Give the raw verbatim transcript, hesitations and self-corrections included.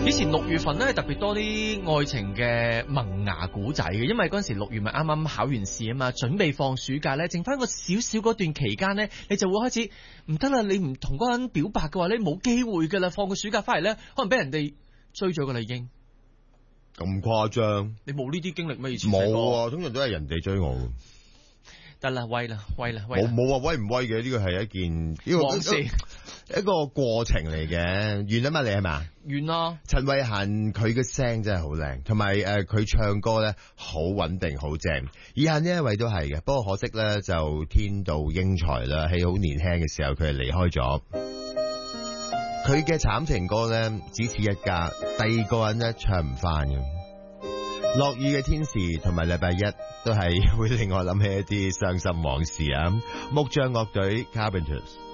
以前六月份咧特別多啲愛情嘅萌芽古仔嘅，因為嗰陣時六月咪啱啱考完試啊嘛，準備放暑假咧，剩翻個少少嗰段期間咧，你就會開始唔得啦，你唔同嗰個人表白嘅話，你冇機會噶啦，放個暑假翻嚟咧，可能俾人哋追咗噶啦已經。 咁誇張？ 你冇呢啲經歷咩？以前冇啊，通常都係人哋追我。 得啦，威啦，威啦，威啦！ 冇冇話威唔威嘅，呢個係一件呢個往事一個過程嚟嘅。完啊嘛，你係嘛？ 完啦。 陳慧嫻佢嘅聲真係好靚，同埋誒佢唱歌咧好穩定，好正。以下呢一位都係嘅，不過可惜咧就天妒英才啦，喺好年輕嘅時候佢係離開咗。佢嘅慘情歌咧只此一家，第二個人咧唱唔翻嘅。落雨嘅天使同埋禮拜一都係會令我諗起一啲傷心往事啊！木匠樂隊 Carpenters。